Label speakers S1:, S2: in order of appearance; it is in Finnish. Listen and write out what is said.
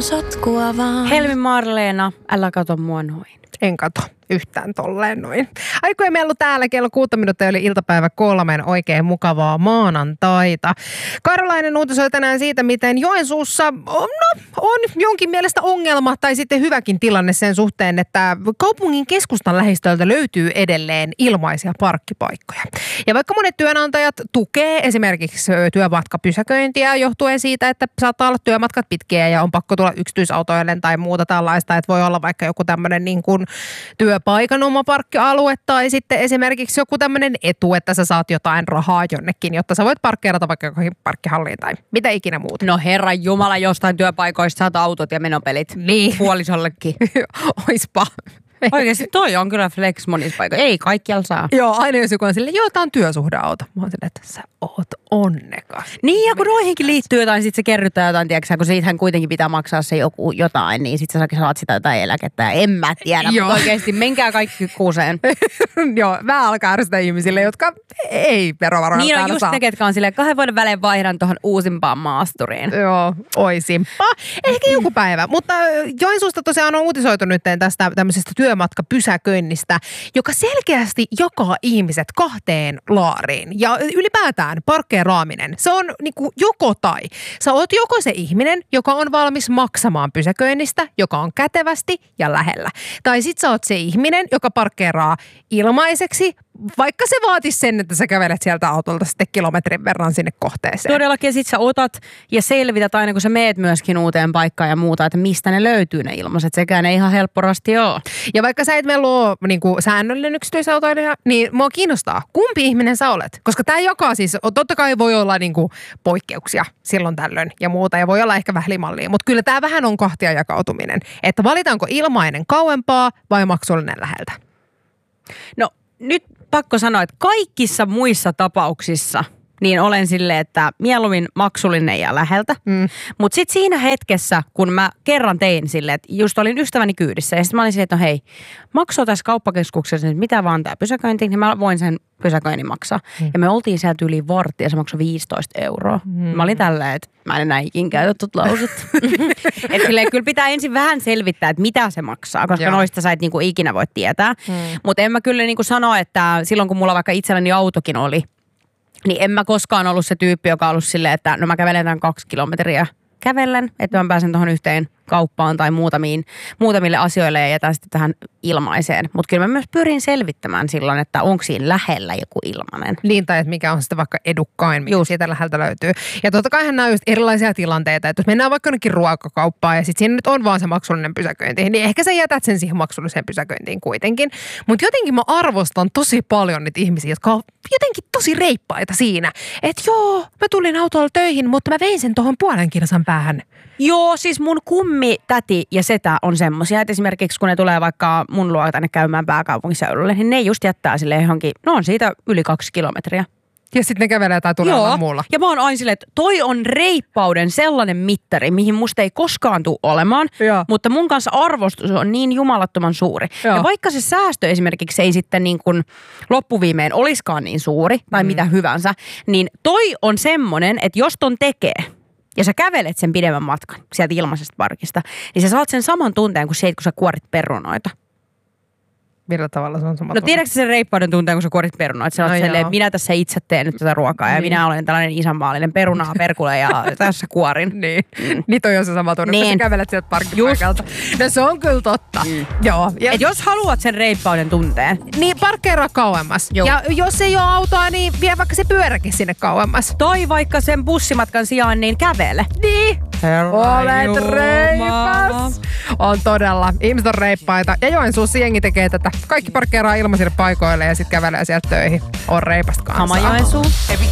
S1: on sotkua vaan.
S2: Helmi Marleena, älä kato mua noin.
S3: En kato yhtään tolleen noin. Aiku ei mellu täällä kello 6 minuuttia yli iltapäivä 3. Oikein mukavaa maanantaita. Karolainen uutisoi tänään siitä, miten Joensuussa on jonkin mielestä ongelma tai sitten hyväkin tilanne sen suhteen, että kaupungin keskustan lähistöltä löytyy edelleen ilmaisia parkkipaikkoja. Ja vaikka monet työnantajat tukee esimerkiksi työmatkapysäköintiä johtuen siitä, että saattaa olla työmatkat pitkiä ja on pakko tulla yksityisautoilleen tai muuta tällaista, että voi olla vaikka joku tämmöinen niin kuin työpaikan oma parkkialue tai sitten esimerkiksi joku tämmöinen etu, että sä saat jotain rahaa jonnekin, jotta sä voit parkkeerata vaikka johonkin parkkihalliin tai mitä ikinä muuta.
S2: No herran jumala, jostain työpaikoista saat autot ja menopelit.
S3: Niin.
S2: Puolisollekin.
S3: Oispa.
S2: Oikeasti toi on kyllä flex monissa paikoissa. Ei kaikkialla saa.
S3: Joo, aina jos joku on silleen, joo, tää on työsuhdeauto. Mä oon silleen, että sä oot onnekas.
S2: Niin, ja kun noihinkin liittyy jotain, sit se kerryttää jotain, tiedätkö, kun siitähän kuitenkin pitää maksaa se joku jotain, niin sit sä saat sitä jotain eläkettä. Ja en mä tiedä, mutta oikeasti menkää kaikki kuuseen.
S3: Joo, mä alkaa ärsytä ihmisille, jotka ei verovaroja
S2: niin on
S3: täällä
S2: just
S3: saa.
S2: ne, ketkä on silleen 2 vuoden välein vaihdan tuohon uusimpaan maasturiin.
S3: Joo, oisimpa. Ehkä joku päivä. Mutta Joensuusta tosiaan on uutisoitu nyt tästä tämmöisestä työmatkapysäköinnistä, joka selkeästi jakaa ihmiset 2 laariin. Ja ylipäätään parkkeeraaminen, se on niinku joko tai. Sä oot joko se ihminen, joka on valmis maksamaan pysäköinnistä, joka on kätevästi ja lähellä. Tai sit sä oot se ihminen, joka parkkeeraa ilmaiseksi, vaikka se vaatisi sen, että sä kävelet sieltä autolta sitten kilometrin verran sinne kohteeseen.
S2: Todellakin, ja sit sä otat ja selvität aina, kun sä meet myöskin uuteen paikkaan ja muuta, että mistä ne löytyy ne ilmaiset. Sekään ei ihan helpporasti ole.
S3: Ja vaikka sä et meillä ole niinku säännöllinen yksityisautoilija, niin mua kiinnostaa, kumpi ihminen sä olet. Koska tää jakaa siis, totta kai voi olla niinku poikkeuksia silloin tällöin ja muuta, ja voi olla ehkä vählimallia, mutta kyllä tää vähän on 2 jakautuminen. Että valitaanko ilmainen kauempaa vai maksullinen läheltä?
S2: No nyt pakko sanoa, että kaikissa muissa tapauksissa niin olen silleen, että mieluummin maksullinen ja läheltä. Mutta sitten siinä hetkessä, kun mä kerran tein silleen, että just olin ystäväni kyydissä ja sitten mä olin silleen, että no hei, maksoi tässä kauppakeskuksessa nyt mitä vaan tää pysäköinti, niin mä voin sen pysäköinnin maksaa. Ja me oltiin sieltä yli varttia ja se maksoi 15 €. Mä olin tälleen, että mä en enää ikin käytä tuota lausetta. Että silleen kyllä pitää ensin vähän selvittää, että mitä se maksaa, koska noista sä et niinku ikinä voi tietää. Mutta en mä kyllä niinku sano, että silloin kun mulla vaikka itselläni autokin oli, niin en mä koskaan ollut se tyyppi, joka on ollut silleen, että no mä kävelen tämän 2 kilometriä kävellen, että mä pääsen tuohon yhteen kauppaan tai muutamille asioille ja jätän sitten tähän ilmaiseen. Mutta kyllä mä myös pyrin selvittämään silloin, että onko siinä lähellä joku ilmainen.
S3: Niin, tai että mikä on sitten vaikka edukkain, mikä siitä läheltä löytyy. Ja totta kai nämä on just erilaisia tilanteita, että jos mennään vaikka jonnekin ruokakauppaan ja sitten siinä nyt on vaan se maksullinen pysäköinti, niin ehkä sä jätät sen siihen maksulliseen pysäköintiin kuitenkin. Mutta jotenkin mä arvostan tosi paljon niitä ihmisiä, jotka on jotenkin tosi reippaita siinä. Että joo, mä tulin autolla töihin, mutta mä vein sen tuohon 0,5 kilsan päähän.
S2: Joo, siis mun kummi, täti ja setä on semmosia, että esimerkiksi kun ne tulee vaikka mun luo tänne käymään pääkaupunkiseudulle, niin ne just jättää sille johonkin, no on siitä yli 2 kilometriä.
S3: Ja sitten ne kävelee tai tulee vaan muulla.
S2: Ja mä oon aina silleen, että toi on reippauden sellainen mittari, mihin musta ei koskaan tule olemaan, mutta mun kanssa arvostus on niin jumalattoman suuri. Ja vaikka se säästö esimerkiksi ei sitten niin kuin loppuviimein olisikaan niin suuri tai mitä hyvänsä, niin toi on semmonen, että jos ton tekee, ja sä kävelet sen pidemmän matkan sieltä ilmaisesta parkista, niin sä saat sen saman tunteen kuin siitä, kun sä kuorit perunoita.
S3: Millä tavalla se on sama?
S2: No tiedätkö sen reippauden tunteen, kun sä kuorit perunoita? Sä oot silleen, minä tässä itse teen nyt tätä ruokaa ja minä olen tällainen isänmaallinen perunaa perkule ja tässä kuorin.
S3: Niin toi on se sama tunne, kun sä kävelet sieltä parkkipaikalta. No se on kyllä totta. Joo. Ja
S2: et jos haluat sen reippauden tunteen.
S3: Niin parkkeeraa kauemmas. Joo. Ja jos ei ole autoa, niin vie vaikka se pyöräkin sinne kauemmas.
S2: Toi vaikka sen bussimatkan sijaan, niin kävele.
S3: Niin. Olet reipas. On todella. Ihmiset on reippaita. Ja Joensuussa jengi tekee tätä. Kaikki parkkeeraa ilmaisille paikoille ja sitten kävelee sieltä töihin. On reipasta kansaa.
S2: Sama Joensuu.